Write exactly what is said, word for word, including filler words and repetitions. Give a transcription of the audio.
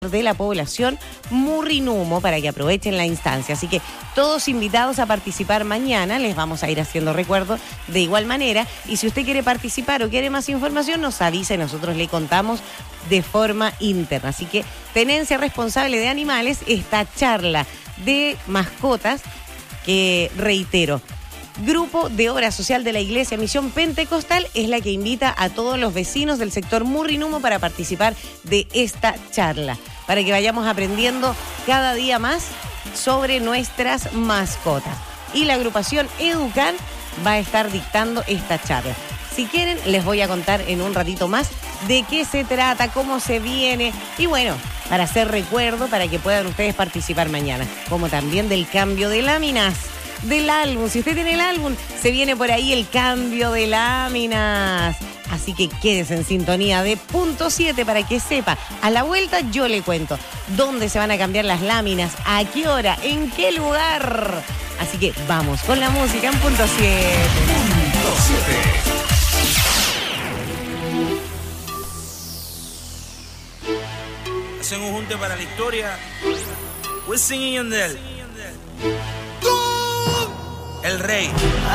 de la población Murrinumo para que aprovechen la instancia. Así que todos invitados a participar mañana, les vamos a ir haciendo recuerdo de igual manera. Y si usted quiere participar o quiere más información, nos avisa y nosotros le contamos de forma interna. Así que tenencia responsable de animales, esta charla de mascotas que, reitero, Grupo de Obra Social de la Iglesia Misión Pentecostal es la que invita a todos los vecinos del sector Murrinumo para participar de esta charla, para que vayamos aprendiendo cada día más sobre nuestras mascotas. Y la agrupación Educan va a estar dictando esta charla. Si quieren, les voy a contar en un ratito más de qué se trata, cómo se viene y bueno, para hacer recuerdo, para que puedan ustedes participar mañana, como también del cambio de láminas del álbum. Si usted tiene el álbum, se viene por ahí el cambio de láminas. Así que quédese en sintonía de Punto siete para que sepa. A la vuelta yo le cuento dónde se van a cambiar las láminas, a qué hora, en qué lugar. Así que vamos con la música en Punto siete. Punto siete. Hacen un junte para la historia. Wisin y Yandel. El rey.